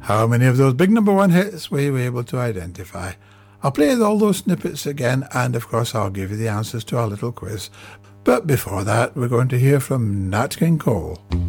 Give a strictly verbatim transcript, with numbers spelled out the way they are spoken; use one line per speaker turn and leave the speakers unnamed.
How many of those big number one hits were you able to identify? I'll play all those snippets again, and of course I'll give you the answers to our little quiz. But before that, we're going to hear from Nat King Cole.